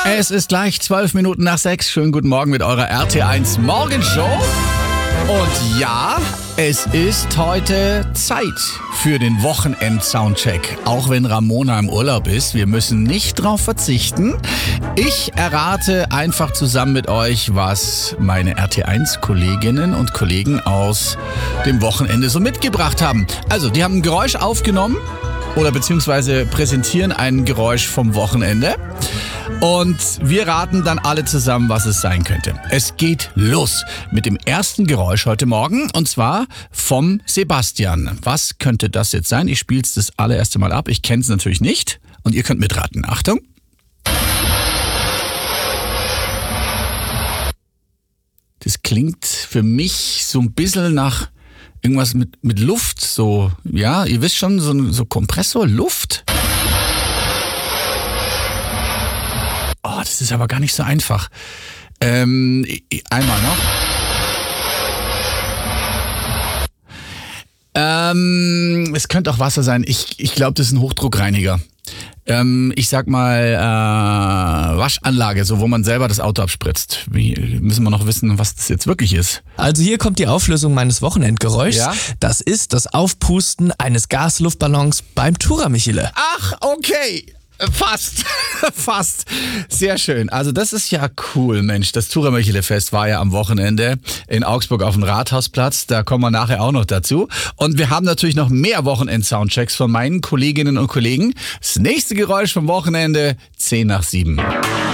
Es ist gleich 12 Minuten nach 6. Schönen guten Morgen mit eurer RT1 Morgenshow. Und ja, es ist heute Zeit für den Wochenend-Soundcheck. Auch wenn Ramona im Urlaub ist, wir müssen nicht drauf verzichten. Ich errate einfach zusammen mit euch, was meine RT1-Kolleginnen und Kollegen aus dem Wochenende so mitgebracht haben. Also, die haben ein Geräusch aufgenommen oder beziehungsweise präsentieren ein Geräusch vom Wochenende. Und wir raten dann alle zusammen, was es sein könnte. Es geht los mit dem ersten Geräusch heute Morgen und zwar vom Sebastian. Was könnte das jetzt sein? Ich spiele es das allererste Mal ab. Ich kenne es natürlich nicht und ihr könnt mitraten. Achtung. Das klingt für mich so ein bisschen nach irgendwas mit Luft. So, ja, ihr wisst schon, so Kompressor, Luft. Oh, das ist aber gar nicht so einfach. Einmal noch. Es könnte auch Wasser sein. Ich glaube, das ist ein Hochdruckreiniger. Ich sag mal Waschanlage, so wo man selber das Auto abspritzt. Müssen wir noch wissen, was das jetzt wirklich ist. Also hier kommt die Auflösung meines Wochenendgeräuschs. Ja? Das ist das Aufpusten eines Gasluftballons beim Tourer Michele. Ach, okay. Fast. Fast. Sehr schön. Also das ist ja cool, Mensch. Das Tourer Michele Fest war ja am Wochenende in Augsburg auf dem Rathausplatz. Da kommen wir nachher auch noch dazu. Und wir haben natürlich noch mehr Wochenend-Soundchecks von meinen Kolleginnen und Kollegen. Das nächste Geräusch vom Wochenende, 10 nach 7.